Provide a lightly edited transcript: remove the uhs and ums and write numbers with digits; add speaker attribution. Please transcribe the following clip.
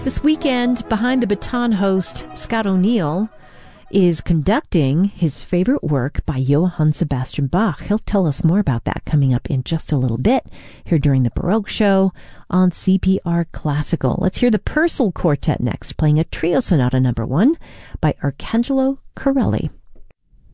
Speaker 1: This weekend, Behind the Baton host Scott O'Neill is conducting his favorite work by Johann Sebastian Bach. He'll tell us more about that coming up in just a little bit here during the Baroque Show on CPR Classical. Let's hear the Purcell Quartet next, playing a Trio Sonata No. 1 by Arcangelo Corelli.